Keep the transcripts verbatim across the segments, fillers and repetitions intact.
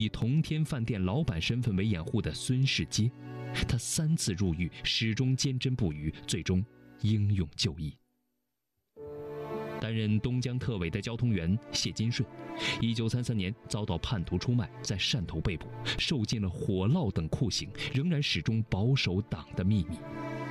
以同天饭店老板身份为掩护的孙世阶，他三次入狱，始终坚贞不渝，最终英勇就义。担任东江特委的交通员谢金顺，一九三三年遭到叛徒出卖，在汕头被捕，受尽了火烙等酷刑，仍然始终保守党的秘密。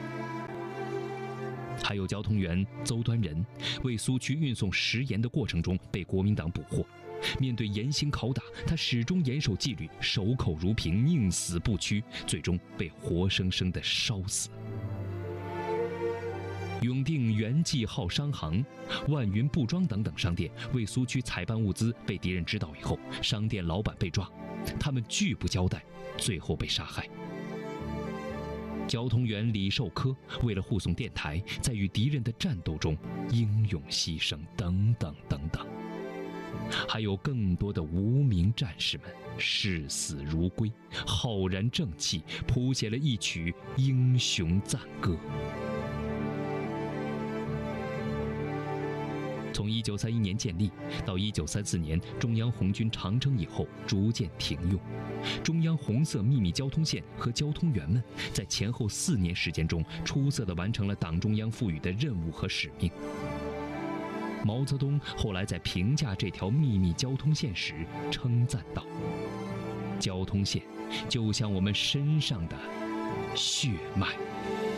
还有交通员邹端仁，为苏区运送食盐的过程中被国民党捕获，面对严刑拷打，他始终严守纪律，守口如瓶，宁死不屈，最终被活生生地烧死。永定元记号商行、万云布庄等等商店为苏区采办物资被敌人知道以后，商店老板被抓，他们拒不交代，最后被杀害。交通员李寿科为了护送电台，在与敌人的战斗中英勇牺牲，等等等等。还有更多的无名战士们视死如归，浩然正气，谱写了一曲英雄赞歌。从一九三一年建立到一九三四年中央红军长征以后逐渐停用，中央红色秘密交通线和交通员们在前后四年时间中出色地完成了党中央赋予的任务和使命。毛泽东后来在评价这条秘密交通线时称赞道：“交通线就像我们身上的血脉。”